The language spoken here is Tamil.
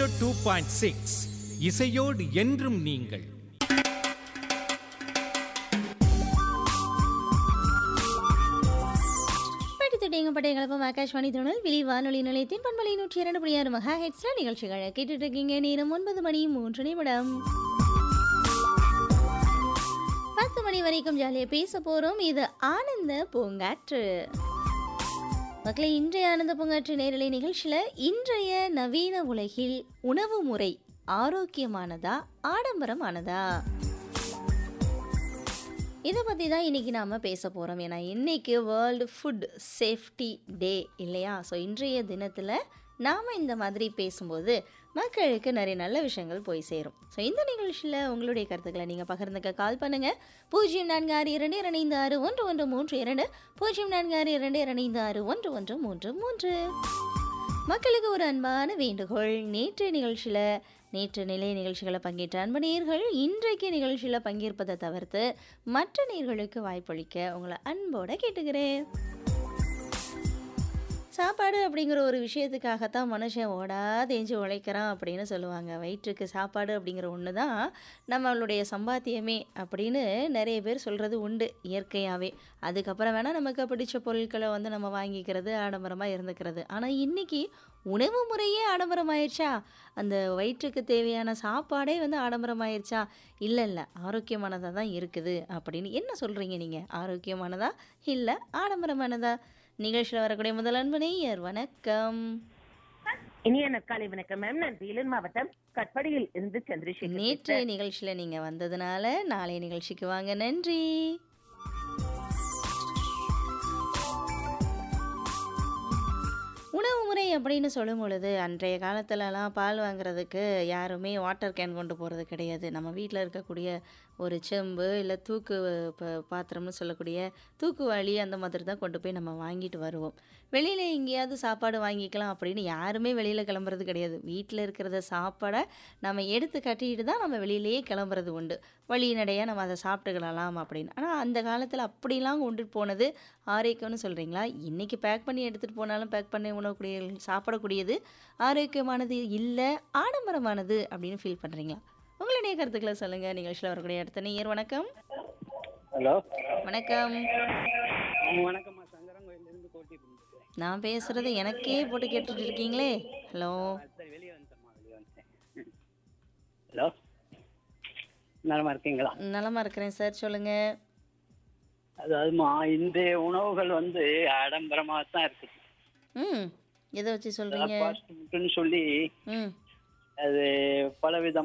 102.6 இசையோடு என்றும் நீங்கள். படையங்களப்பம் ஆகாஷ்வாணி திருநெல்வேலி வானொலி நிலையத்தின் பண்பலை 102.6 மெகா ஹெர்ட்ஸ்ல நிகழ்ச்சிகளை கேட்டுட்டு இருக்கீங்க. நேரம் 9 மணி 3 நிமிடம். 10 மணி வரைக்கும் ஜாலியாக பேச போறோம். இது ஆனந்த பூங்காற்று. மக்களை, இன்றைய ஆனந்த பூங்காற்று நேரலை நிகழ்ச்சியில் இன்றைய நவீன உலகில் உணவு முறை ஆரோக்கியமானதா ஆடம்பரமானதா, இதை பற்றி தான் இன்றைக்கி நாம் பேச போகிறோம். ஏன்னா இன்றைக்கி வேர்ல்டு ஃபுட் சேஃப்டி டே இல்லையா? ஸோ இன்றைய தினத்தில் நாம் இந்த மாதிரி பேசும்போது மக்களுக்கு நிறைய நல்ல விஷயங்கள் போய் சேரும். ஸோ இந்த நிகழ்ச்சியில் உங்களுடைய கருத்துக்களை நீங்கள் பகிர்ந்துக்க கால் பண்ணுங்கள். 0462256113 0462256113. மக்களுக்கு ஒரு அன்பான வேண்டுகோள். நேற்று நிலைய நிகழ்ச்சிகளை பங்கேற்ற அன்பு நேயர்கள் இன்றைக்கு நிகழ்ச்சியில் பங்கேற்பதை தவிர்த்து மற்ற நேயர்களுக்கு வாய்ப்பளிக்க உங்களை அன்போடு கேட்டுக்கிறேன். சாப்பாடு அப்படிங்கிற ஒரு விஷயத்துக்காகத்தான் மனுஷன் ஓடா தேஞ்சு உழைக்கிறான் அப்படின்னு சொல்லுவாங்க. வயிற்றுக்கு சாப்பாடு அப்படிங்கிற ஒன்று தான் நம்மளுடைய சம்பாத்தியமே அப்படின்னு நிறைய பேர் சொல்கிறது உண்டு இயற்கையாகவே. அதுக்கப்புறம் வேணால் நமக்கு பிடிச்ச பொருட்களை நம்ம வாங்கிக்கிறது, ஆடம்பரமாக இருந்துக்கிறது. ஆனால் இன்றைக்கி உணவு முறையே ஆடம்பரமாயிருச்சா? அந்த வயிற்றுக்கு தேவையான சாப்பாடே ஆடம்பரமாயிருச்சா? இல்லை, ஆரோக்கியமானதாக தான் இருக்குது அப்படின்னு என்ன சொல்கிறீங்க நீங்கள்? ஆரோக்கியமானதா இல்லை ஆடம்பரமானதா? நிகழ்ச்சியில் வரக்கூடிய முதல் அன்பு நேயர், வணக்கம். இனிய நற்காலை வணக்கம் மேம். நான் வேலூர் மாவட்டம் கட்படியில் இருந்து சந்திரசேகர். நேற்று நிகழ்ச்சியில் நீங்கள் வந்ததுனால நாளைய நிகழ்ச்சிக்கு வாங்க. நன்றி. உணவு முறை அப்படின்னு சொல்லும் பொழுது அன்றைய காலத்துலலாம் பால் வாங்குறதுக்கு யாருமே வாட்டர் கேன் கொண்டு போகிறது கிடையாது. நம்ம வீட்டில் இருக்கக்கூடிய ஒரு செம்பு இல்லை தூக்கு பாத்திரம்னு சொல்லக்கூடிய தூக்குவாளி அந்த மாதிரி தான் கொண்டு போய் நம்ம வாங்கிட்டு வருவோம். வெளியில் எங்கேயாவது சாப்பாடு வாங்கிக்கலாம் அப்படின்னு யாருமே வெளியில் கிளம்புறது கிடையாது. வீட்டில் இருக்கிறத சாப்பாடை நம்ம எடுத்து கட்டிட்டு தான் நம்ம வெளியிலேயே கிளம்புறது உண்டு. வழிநடையாக நம்ம அதை சாப்பிட்டுக்கலாம் அப்படின்னு. ஆனால் அந்த காலத்தில் அப்படிலாம் கொண்டுட்டு போனது ஆரோக்கியம்னு சொல்கிறீங்களா? இன்றைக்கி பேக் பண்ணி எடுத்துகிட்டு போனாலும் பேக் பண்ணி உணவுக்கூடிய சாப்பிடக்கூடியது ஆரோக்கியமானது இல்லை, ஆடம்பரமானது அப்படின்னு ஃபீல் பண்ணுறீங்களா? உங்களுடைய கருத்துக்களை சொல்லுங்க. நிகழ்ச்சியில் வரக்கூடிய அடுத்த நேயர், வணக்கம். ஹலோ, வணக்கம். வணக்கம்மா. சங்கரங்கோயிலிருந்து கோட்டி பேசுறேன். நான் பேசுறது எனக்கே போட்டு கேட்டுட்டு இருக்கீங்களே. ஹலோ, வெளியே வந்துட்டேன். ஹலோ, நலமா இருக்கீங்களா? நலமா இருக்கிறேன் சார், சொல்லுங்க. அதாவதுமா, இன்றைய உணவுகள் ஆடம்பரமாக தான் இருக்குது. எதை வச்சு சொல்றீங்க? ஃபாஸ்ட் ஃபுட்னு சொல்லி ம் அது பலவிதம்